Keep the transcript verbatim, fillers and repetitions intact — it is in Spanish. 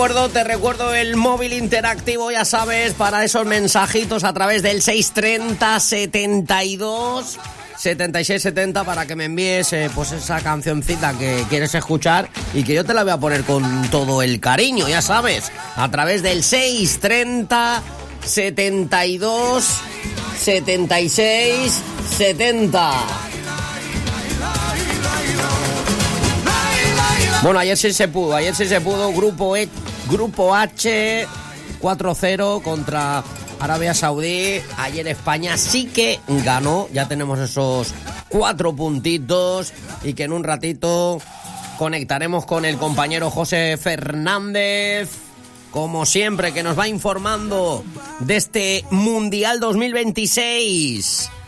Te recuerdo el móvil interactivo, ya sabes, para esos mensajitos a través del seis treinta, setenta y dos, setenta y seis setenta para que me envíes eh, pues esa cancioncita que quieres escuchar y que yo te la voy a poner con todo el cariño, ya sabes, a través del seis treinta, setenta y dos, setenta y seis setenta. Bueno, ayer sí se pudo, ayer sí se pudo, grupo E, grupo H, cuatro cero contra Arabia Saudí. Ayer España sí que ganó, ya tenemos esos cuatro puntitos y que en un ratito conectaremos con el compañero José Fernández, como siempre, que nos va informando de este Mundial dos mil veintiséis.